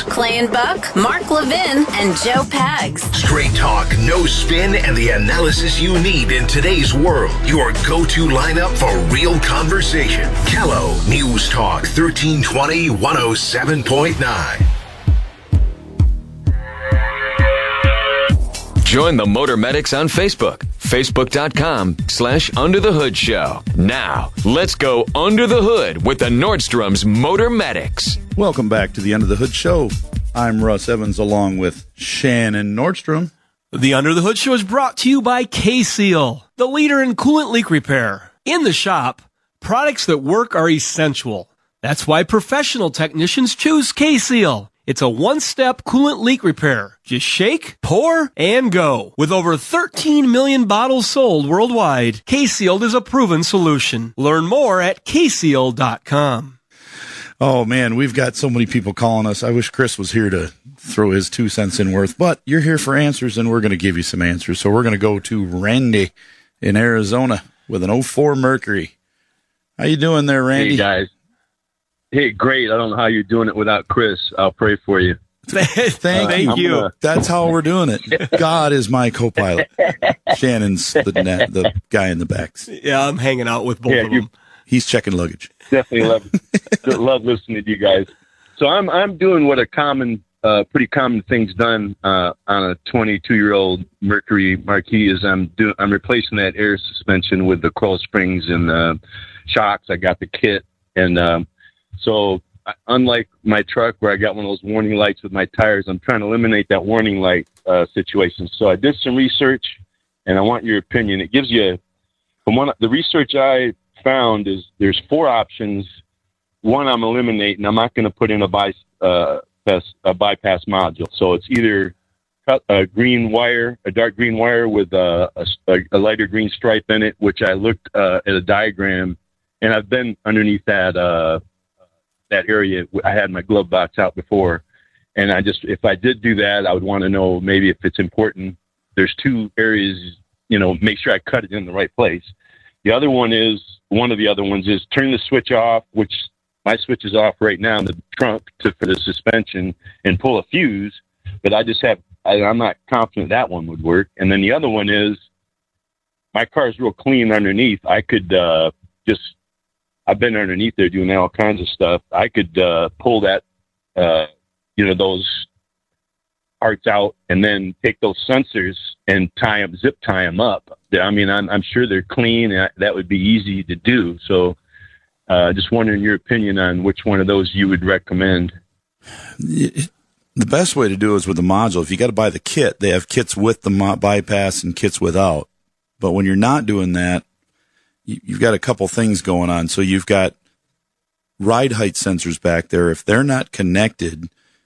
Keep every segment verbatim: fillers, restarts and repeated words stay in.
Clay and Buck, Mark Levin, and Joe Pags. Straight talk, no spin, and the analysis you need in today's world. Your go-to lineup for real conversation. Kello News Talk thirteen twenty, one oh seven point nine. Join the Motor Medics on Facebook. Facebook.com slash Under the Hood Show. Now, let's go under the hood with the Nordstrom's Motor Medics. Welcome back to the Under the Hood Show. I'm Russ Evans along with Shannon Nordstrom. The Under the Hood Show is brought to you by K-Seal, the leader in coolant leak repair. In the shop, products that work are essential. That's why professional technicians choose K-Seal. It's a one-step coolant leak repair. Just shake, pour, and go. With over thirteen million bottles sold worldwide, K-Sealed is a proven solution. Learn more at K seal dot com. Oh, man, we've got so many people calling us. I wish Chris was here to throw his two cents in worth, but you're here for answers, and we're going to give you some answers. So we're going to go to Randy in Arizona with an oh four Mercury. How you doing there, Randy? Hey, guys. Hey, great. I don't know how you're doing it without Chris. I'll pray for you. Thank uh, you. you. Gonna... That's how we're doing it. God is my co-pilot. Shannon's the, the guy in the back. Yeah, I'm hanging out with both yeah, of them. He's checking luggage. Definitely love love listening to you guys. So I'm I'm doing what a common, uh, pretty common thing's done uh, on a twenty-two-year-old Mercury Marquis is I'm doing I'm replacing that air suspension with the coil springs and the shocks. I got the kit, and um, so unlike my truck where I got one of those warning lights with my tires, I'm trying to eliminate that warning light uh, situation. So I did some research, and I want your opinion. It gives you, from one the research I found is there's four options. One I'm eliminating. I'm not going to put in a, by, uh, a bypass module. So it's either cut a green wire, a dark green wire with a, a, a lighter green stripe in it, which I looked uh, at a diagram, and I've been underneath that uh, that area. I had my glove box out before, and I just, if I did do that, I would want to know maybe if it's important. There's two areas, you know, make sure I cut it in the right place. The other one is, one of the other ones is turn the switch off, which my switch is off right now in the trunk to, for the suspension, and pull a fuse. But I just have, I, I'm not confident that one would work. And then the other one is, my car is real clean underneath. I could uh, just, I've been underneath there doing all kinds of stuff. I could uh, pull that, uh, you know, those parts out and then take those sensors and tie them, zip tie them up. I mean, I'm, I'm sure they're clean, and that would be easy to do. So uh, just wondering your opinion on which one of those you would recommend. The best way to do it is with the module. If you got to buy the kit, they have kits with the mo- bypass and kits without. But when you're not doing that, you, you've got a couple things going on. So you've got ride height sensors back there. If they're not connected,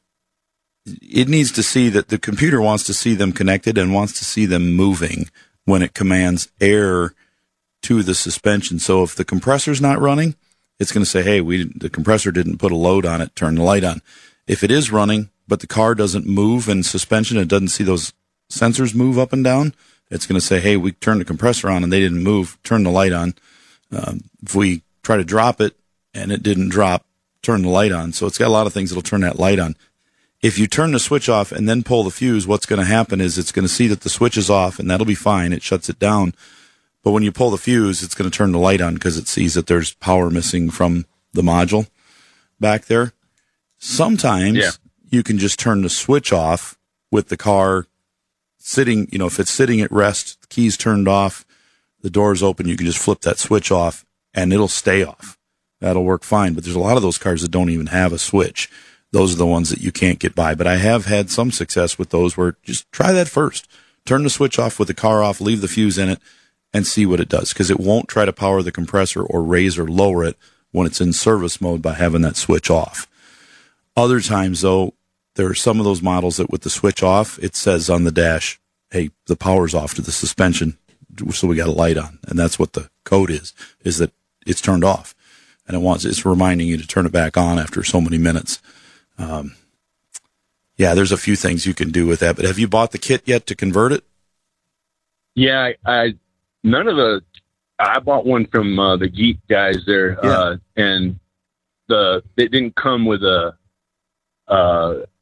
it needs to see that the computer wants to see them connected and wants to see them moving when it commands air to the suspension. So if the compressor's not running, it's going to say, hey, we the compressor didn't put a load on it, turn the light on. If it is running, but the car doesn't move in suspension, it doesn't see those sensors move up and down, it's going to say, hey, we turned the compressor on and they didn't move, turn the light on. Um, if we try to drop it and it didn't drop, turn the light on. So it's got a lot of things that'll turn that light on. If you turn the switch off and then pull the fuse, what's going to happen is it's going to see that the switch is off, and that'll be fine. It shuts it down. But when you pull the fuse, it's going to turn the light on because it sees that there's power missing from the module back there. Sometimes yeah. you can just turn the switch off with the car sitting, you know, if it's sitting at rest, the key's turned off, the door's open, you can just flip that switch off and it'll stay off. That'll work fine. But there's a lot of those cars that don't even have a switch. Those are the ones that you can't get by. But I have had some success with those where just try that first. Turn the switch off with the car off, leave the fuse in it, and see what it does. Because it won't try to power the compressor or raise or lower it when it's in service mode by having that switch off. Other times, though, there are some of those models that with the switch off, it says on the dash, hey, the power's off to the suspension, so we got a light on. And that's what the code is, is that it's turned off. And it wants it's reminding you to turn it back on after so many minutes. Um, yeah, there's a few things you can do with that. But have you bought the kit yet to convert it? Yeah, I, I none of the. I bought one from uh, the Geek guys there, yeah. uh, and the it didn't come with a uh,